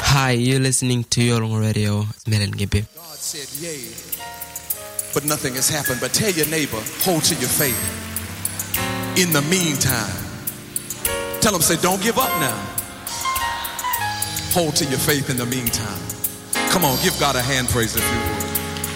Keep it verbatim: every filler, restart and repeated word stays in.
Hi, you're listening to Yolong Radio. Melen Gibi. God said, yea, but nothing has happened. But tell your neighbor, hold to your faith. In the meantime, tell them, say, don't give up now. Hold to your faith in the meantime. Come on, give God a hand praise if you will.